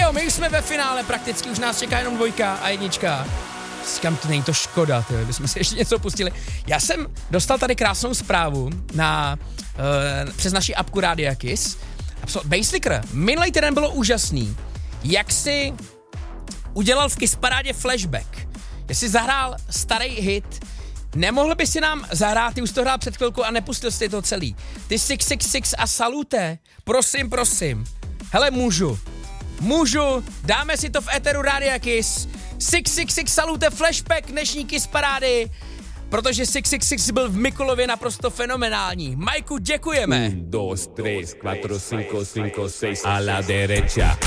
jo, my už jsme ve finále, prakticky už nás čeká jenom 2 a 1. Říkám, to není to škoda, tyjo, bychom si ještě něco pustili. Já jsem dostal tady krásnou zprávu přes naši apku Rádia Kiss. Basslicker, minulý týden bylo úžasný, jak si udělal v Kiss parádě flashback. Jestli zahrál starý hit, nemohl by si nám zahrát, ty už to hrál před chvilkou a nepustil jsi to celý. Ty 666 a Salute, prosím. Hele, můžu, dáme si to v éteru Rádia Kiss. 666 Salute flashback dnešní Kiss parády, protože 666 byl v Mikulově naprosto fenomenální. Majku, děkujeme. 1, 2, 3, 4, 5, 5, 6 a la derecha.